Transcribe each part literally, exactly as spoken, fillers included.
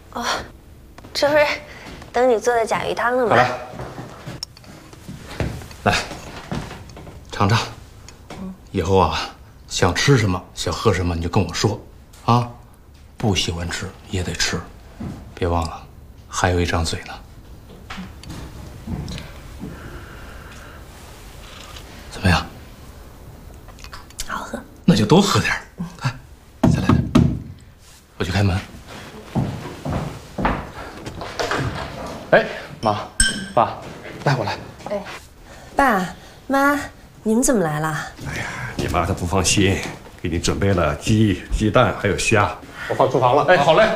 哦，这不是等你做的甲鱼汤呢吗？ 快来，来，尝尝。以后啊，想吃什么，想喝什么，你就跟我说，啊，不喜欢吃也得吃，别忘了，还有一张嘴呢。怎么样？ 好喝。 那就多喝点儿。来，再来点。我去开门。哎，妈，爸，带我来。 哎，爸妈，你们怎么来了？ 哎呀，你妈她不放心，给你准备了鸡、鸡蛋还有虾，我放厨房了。 哎，好嘞。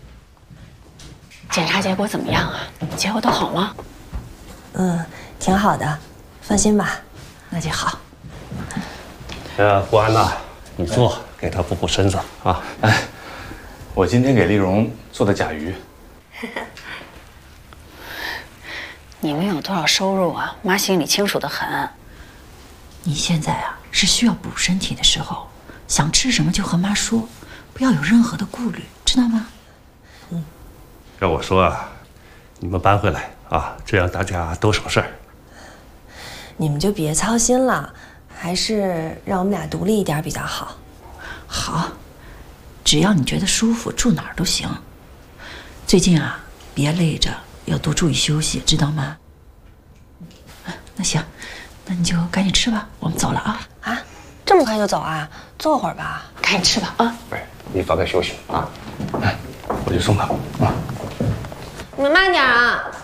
检查结果怎么样啊？结果都好吗？ 嗯，挺好的，放心吧。 那就好。 呃，胡安呐，你坐，给她补补身子啊。 哎，我今天给丽蓉做的甲鱼。 你们有多少收入啊？妈心里清楚得很。 你现在啊是需要补身体的时候，想吃什么就和妈说，不要有任何的顾虑，知道吗？ 嗯。 要我说啊，你们搬回来啊，这样大家都省事儿。 你们就别操心了，还是让我们俩独立一点比较好。 好，只要你觉得舒服，住哪儿都行。最近啊，别累着，要多注意休息，知道吗？那行，那你就赶紧吃吧，我们走了啊！ 啊，这么快就走啊？坐会儿吧。 赶紧吃吧啊！ 哎，你早点休息啊。 哎，我去送他啊。 你们慢点啊。